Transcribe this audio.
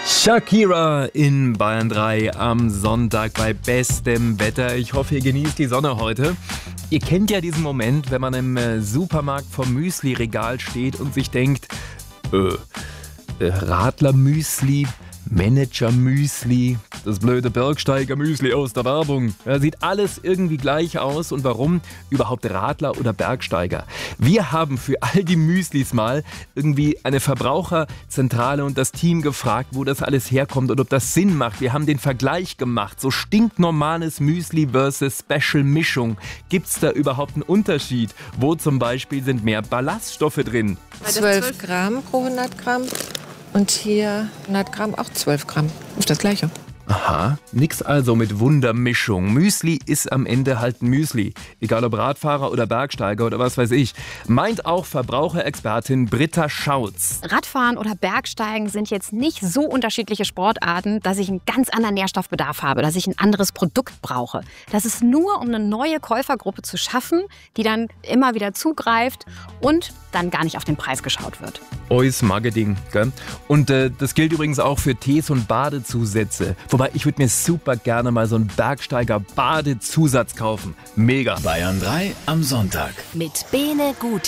Shakira in Bayern 3 am Sonntag bei bestem Wetter. Ich hoffe, ihr genießt die Sonne heute. Ihr kennt ja diesen Moment, wenn man im Supermarkt vor Müsli-Regal steht und sich denkt, Radler-Müsli, Manager-Müsli, das blöde Bergsteiger-Müsli aus der Werbung. Ja, sieht alles irgendwie gleich aus. Und warum überhaupt Radler oder Bergsteiger? Wir haben für all die Müslis mal irgendwie eine Verbraucherzentrale und das Team gefragt, wo das alles herkommt und ob das Sinn macht. Wir haben den Vergleich gemacht. So stinknormales Müsli versus Special-Mischung. Gibt es da überhaupt einen Unterschied? Wo zum Beispiel sind mehr Ballaststoffe drin? 12 Gramm pro 100 Gramm. Und hier 100 Gramm auch 12 Gramm. Ist das Gleiche. Aha, nix also mit Wundermischung. Müsli ist am Ende halt ein Müsli. Egal ob Radfahrer oder Bergsteiger oder was weiß ich. Meint auch Verbraucherexpertin Britta Schautz. Radfahren oder Bergsteigen sind jetzt nicht so unterschiedliche Sportarten, dass ich einen ganz anderen Nährstoffbedarf habe, dass ich ein anderes Produkt brauche. Das ist nur, um eine neue Käufergruppe zu schaffen, die dann immer wieder zugreift und dann gar nicht auf den Preis geschaut wird. Ois Marketing, gell? Und das gilt übrigens auch für Tees und Badezusätze. Wobei, ich würde mir super gerne mal so einen Bergsteiger-Badezusatz kaufen. Mega. Bayern 3 am Sonntag. Mit Bene Gut.